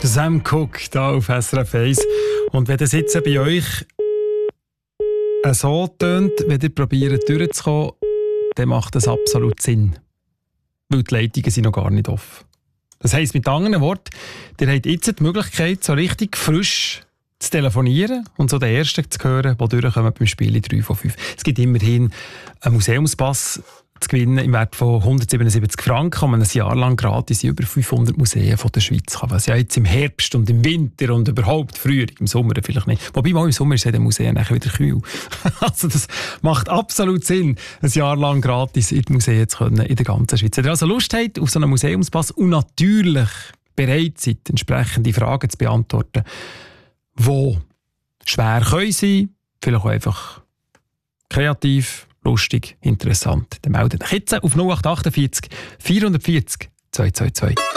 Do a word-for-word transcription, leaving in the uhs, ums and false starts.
Sam Cooke hier auf S R F eins. Und wenn das jetzt bei euch so tönt, wenn ihr probiert durchzukommen, dann macht das absolut Sinn. Weil die Leitungen sind noch gar nicht offen. Das heisst mit anderen Worten, ihr habt jetzt die Möglichkeit, so richtig frisch zu telefonieren und so den Ersten zu hören, die durchkommen beim Spiel drei von fünf. Es gibt immerhin einen Museumspass zu gewinnen im Wert von hundertsiebenundsiebzig Franken, wo man ein Jahr lang gratis in über fünfhundert Museen von der Schweiz kann. Was ja jetzt im Herbst und im Winter und überhaupt früher, im Sommer vielleicht nicht. Wobei mal im Sommer ist ja der Museen nachher wieder kühl. Also das macht absolut Sinn, ein Jahr lang gratis in die Museen zu können in der ganzen Schweiz. Wenn ihr also Lust habt auf so einen Museumspass und natürlich bereit seid, entsprechende Fragen zu beantworten, die schwer können sein, vielleicht auch einfach kreativ, lustig, interessant. Dann meldet euch jetzt auf null acht acht vier vierhundertvierzig zwei zwei zwei.